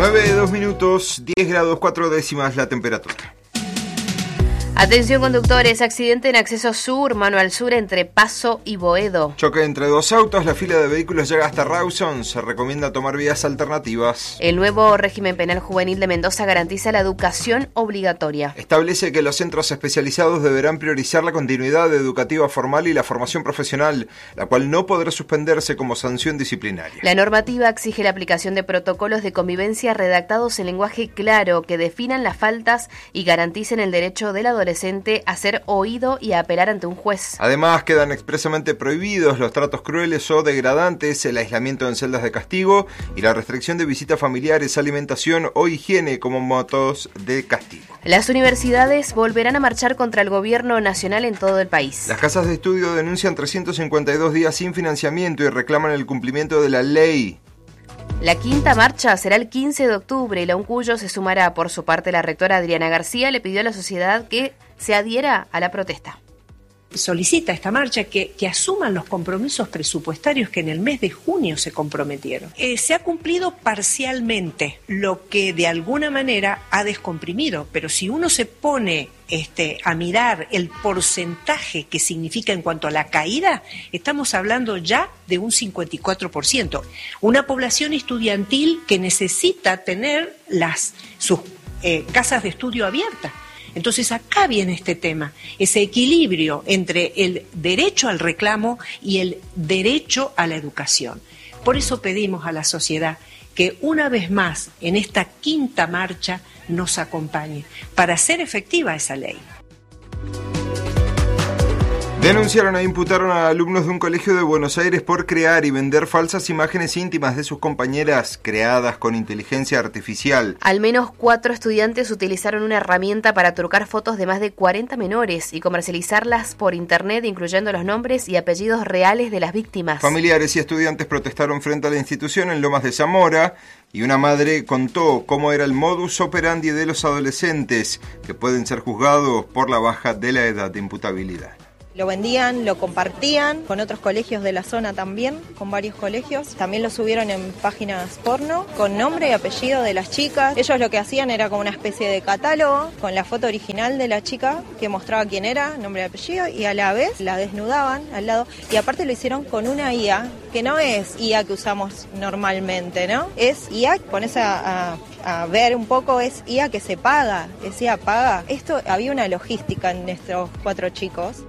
9:02, 10 grados 4 décimas la temperatura. Atención conductores, accidente en acceso sur, mano al sur entre Paso y Boedo. Choque entre dos autos, la fila de vehículos llega hasta Rawson, se recomienda tomar vías alternativas. El nuevo régimen penal juvenil de Mendoza garantiza la educación obligatoria. Establece que los centros especializados deberán priorizar la continuidad educativa formal y la formación profesional, la cual no podrá suspenderse como sanción disciplinaria. La normativa exige la aplicación de protocolos de convivencia redactados en lenguaje claro que definan las faltas y garanticen el derecho del adolescente a ser oído y a apelar ante un juez. Además, quedan expresamente prohibidos los tratos crueles o degradantes, el aislamiento en celdas de castigo y la restricción de visitas familiares, alimentación o higiene como métodos de castigo. Las universidades volverán a marchar contra el gobierno nacional en todo el país. Las casas de estudio denuncian 352 días sin financiamiento y reclaman el cumplimiento de la ley. La quinta marcha será el 15 de octubre y la UNCUYO se sumará. Por su parte, la rectora Adriana García le pidió a la sociedad que se adhiera a la protesta. Solicita esta marcha que asuman los compromisos presupuestarios que en el mes de junio se comprometieron. Se ha cumplido parcialmente, lo que de alguna manera ha descomprimido, pero si uno se pone a mirar el porcentaje que significa en cuanto a la caída, estamos hablando ya de un 54%. Una población estudiantil que necesita tener sus casas de estudio abiertas. Entonces acá viene este tema, ese equilibrio entre el derecho al reclamo y el derecho a la educación. Por eso pedimos a la sociedad que una vez más en esta quinta marcha nos acompañe para hacer efectiva esa ley. Denunciaron e imputaron a alumnos de un colegio de Buenos Aires por crear y vender falsas imágenes íntimas de sus compañeras creadas con inteligencia artificial. Al menos 4 estudiantes utilizaron una herramienta para trucar fotos de más de 40 menores y comercializarlas por internet, incluyendo los nombres y apellidos reales de las víctimas. Familiares y estudiantes protestaron frente a la institución en Lomas de Zamora y una madre contó cómo era el modus operandi de los adolescentes que pueden ser juzgados por la baja de la edad de imputabilidad. Lo vendían, lo compartían con otros colegios de la zona también, con varios colegios. También lo subieron en páginas porno con nombre y apellido de las chicas. Ellos lo que hacían era como una especie de catálogo con la foto original de la chica que mostraba quién era, nombre y apellido, y a la vez la desnudaban al lado. Y aparte lo hicieron con una IA, que no es IA que usamos normalmente, ¿no? Es IA, pones a ver un poco, es IA que se paga, es IA paga. Esto, había una logística en estos 4 chicos.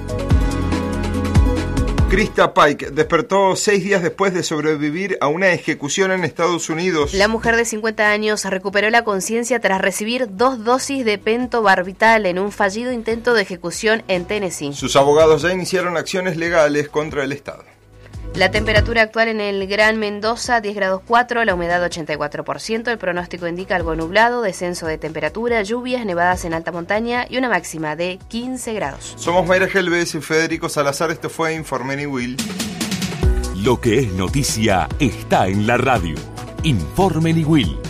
Krista Pike despertó 6 días después de sobrevivir a una ejecución en Estados Unidos. La mujer de 50 años recuperó la conciencia tras recibir 2 dosis de pentobarbital en un fallido intento de ejecución en Tennessee. Sus abogados ya iniciaron acciones legales contra el Estado. La temperatura actual en el Gran Mendoza, 10 grados 4, la humedad 84%, el pronóstico indica algo nublado, descenso de temperatura, lluvias, nevadas en alta montaña y una máxima de 15 grados. Somos Mayra Gelbes y Federico Salazar, esto fue Informe Niwil. Lo que es noticia está en la radio. Informe Niwil.